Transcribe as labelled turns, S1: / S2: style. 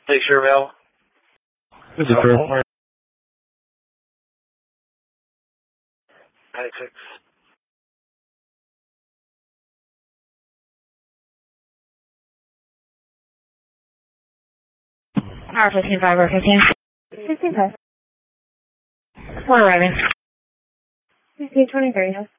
S1: Take sure, Val.
S2: This is Phil.
S1: 96.
S3: Hour 15, 5 or 15. 15, 5. One arriving. 15, 23, yes.